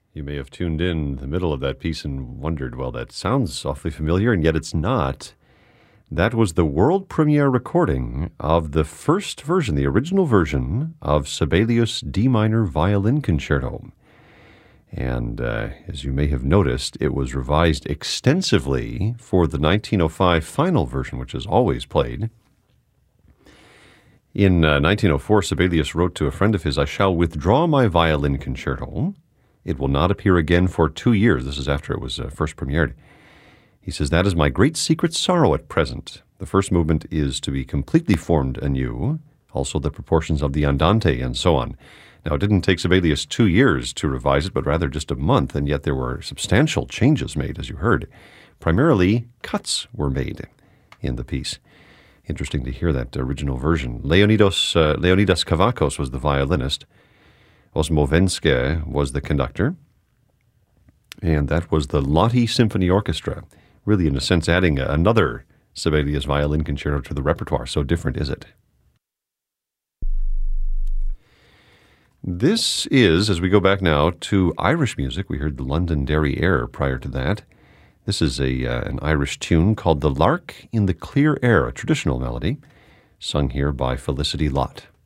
You may have tuned in the middle of that piece and wondered, well, that sounds awfully familiar, and yet it's not. That was the world premiere recording of the first version, the original version of Sibelius D minor violin concerto. And as you may have noticed, it was revised extensively for the 1905 final version, which is always played. In 1904, Sibelius wrote to a friend of his, "I shall withdraw my violin concerto. It will not appear again for 2 years." This is after it was first premiered. He says, "That is my great secret sorrow at present. The first movement is to be completely formed anew, also the proportions of the andante and so on." Now, it didn't take Sibelius 2 years to revise it, but rather just a month, and yet there were substantial changes made, as you heard. Primarily, cuts were made in the piece. Interesting to hear that original version. Leonidas Kavakos was the violinist. Osmovenske was the conductor, and that was the Lotte Symphony Orchestra, really, in a sense, adding another Sibelius violin concerto to the repertoire. So different is it. This is, as we go back now to Irish music, we heard the Londonderry Air prior to that. This is an Irish tune called "The Lark in the Clear Air," a traditional melody, sung here by Felicity Lott.